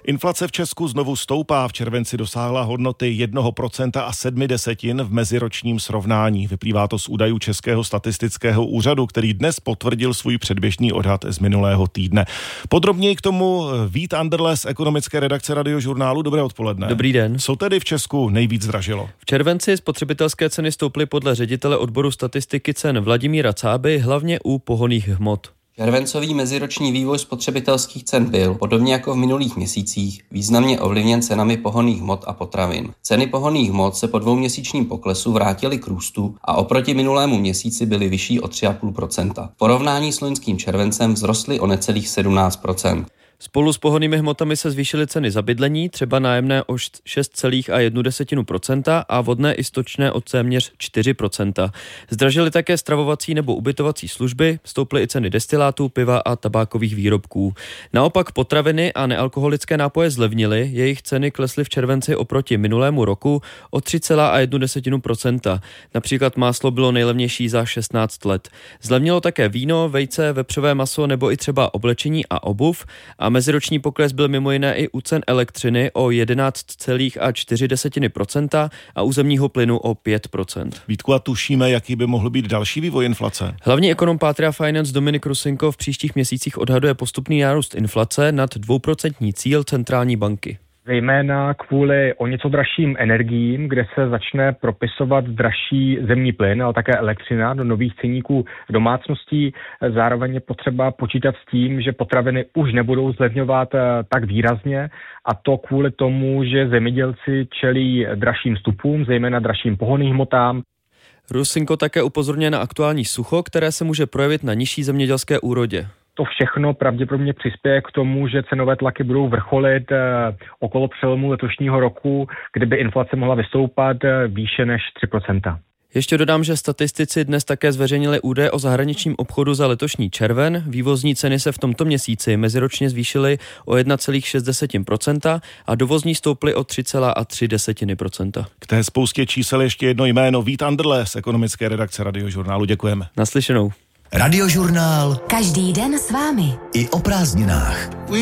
Inflace v Česku znovu stoupá. V červenci dosáhla hodnoty 1,7% v meziročním srovnání. Vyplývá to z údajů Českého statistického úřadu, který dnes potvrdil svůj předběžný odhad z minulého týdne. Podrobněji k tomu Vít Anderle z ekonomické redakce Radiožurnálu. Dobré odpoledne. Dobrý den. Co tedy v Česku nejvíc zdražilo? V červenci spotřebitelské ceny stouply podle ředitele odboru statistiky cen Vladimíra Cáby hlavně u pohonných hmot. Červencový meziroční vývoj spotřebitelských cen byl, podobně jako v minulých měsících, významně ovlivněn cenami pohonných hmot a potravin. Ceny pohonných hmot se po dvouměsíčním poklesu vrátily k růstu a oproti minulému měsíci byly vyšší o 3,5%. V porovnání s loňským červencem vzrostly o necelých 17%. Spolu s pohonnými hmotami se zvýšily ceny za bydlení, třeba nájemné o 6,1% a vodné i stočné o téměř 4%. Zdražily také stravovací nebo ubytovací služby, stouply i ceny destilátů, piva a tabákových výrobků. Naopak potraviny a nealkoholické nápoje zlevnily, jejich ceny klesly v červenci oproti minulému roku o 3,1%. Například máslo bylo nejlevnější za 16 let. Zlevnilo také víno, vejce, vepřové maso nebo i třeba oblečení a obuv. A meziroční pokles byl mimo jiné i u cen elektřiny o 11,4% a u zemního plynu o 5%. Vítku, a tušíme, jaký by mohl být další vývoj inflace? Hlavní ekonom Patria Finance Dominik Rusinko v příštích měsících odhaduje postupný nárůst inflace nad 2% cíl centrální banky. Zejména kvůli o něco dražším energiím, kde se začne propisovat dražší zemní plyn, ale také elektřina do nových ceníků domácností. Zároveň je potřeba počítat s tím, že potraviny už nebudou zlevňovat tak výrazně, a to kvůli tomu, že zemědělci čelí dražším vstupům, zejména dražším pohonným hmotám. Rusinko také upozorňuje na aktuální sucho, které se může projevit na nižší zemědělské úrodě. To všechno pravděpodobně přispěje k tomu, že cenové tlaky budou vrcholit okolo přelomu letošního roku, kdyby inflace mohla vystoupat výše než 3%. Ještě dodám, že statistici dnes také zveřejnili údaje o zahraničním obchodu za letošní červen. Vývozní ceny se v tomto měsíci meziročně zvýšily o 1,6% a dovozní stouply o 3,3%. K té spoustě čísel ještě jedno jméno. Vít Anderle z ekonomické redakce Radiožurnálu. Děkujeme. Naslyšenou. Radiožurnál. Každý den s vámi. I o prázdninách.